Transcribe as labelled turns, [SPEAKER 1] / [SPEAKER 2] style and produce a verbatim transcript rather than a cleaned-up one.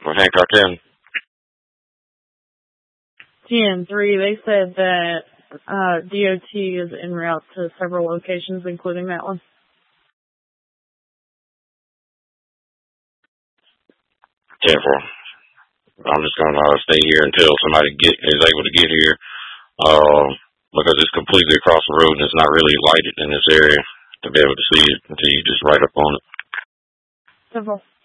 [SPEAKER 1] for Hancock County.
[SPEAKER 2] ten three, they said that uh, D O T is en route to several locations, including that one.
[SPEAKER 1] ten four. I'm just going to uh, stay here until somebody get is able to get here, uh, because it's completely across the road and it's not really lighted in this area to be able to see it until you just right up on it.
[SPEAKER 2] Several.